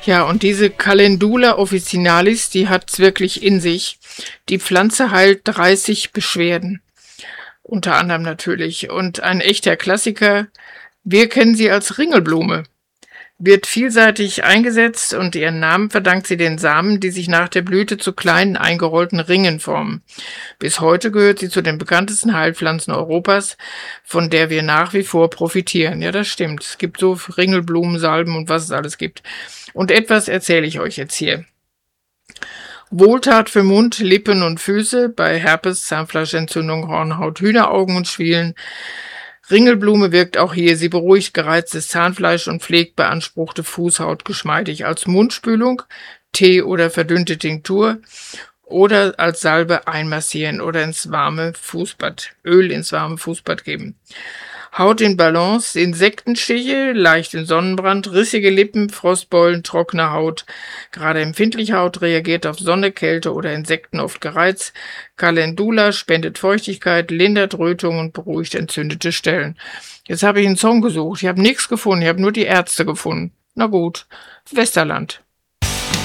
Ja, und diese Calendula officinalis, die hat's wirklich in sich. Die Pflanze heilt 30 Beschwerden. Unter anderem natürlich. Und ein echter Klassiker, wir kennen sie als Ringelblume. Wird vielseitig eingesetzt und ihren Namen verdankt sie den Samen, die sich nach der Blüte zu kleinen eingerollten Ringen formen. Bis heute gehört sie zu den bekanntesten Heilpflanzen Europas, von der wir nach wie vor profitieren. Ja, das stimmt. Es gibt so Ringelblumen, Salben und was es alles gibt. Und etwas erzähle ich euch jetzt hier. Wohltat für Mund, Lippen und Füße bei Herpes, Zahnfleischentzündung, Hornhaut, Hühneraugen und Schwielen. Ringelblume wirkt auch hier. Sie beruhigt gereiztes Zahnfleisch und pflegt beanspruchte Fußhaut geschmeidig als Mundspülung, Tee oder verdünnte Tinktur oder als Salbe einmassieren oder ins warme Fußbad, Öl ins warme Fußbad geben. Haut in Balance, Insektenstiche, leichten Sonnenbrand, rissige Lippen, Frostbeulen, trockene Haut. Gerade empfindliche Haut reagiert auf Sonne, Kälte oder Insekten oft gereizt. Calendula spendet Feuchtigkeit, lindert Rötung und beruhigt entzündete Stellen. Jetzt habe ich einen Song gesucht. Ich habe nichts gefunden. Ich habe nur die Ärzte gefunden. Na gut, Westerland.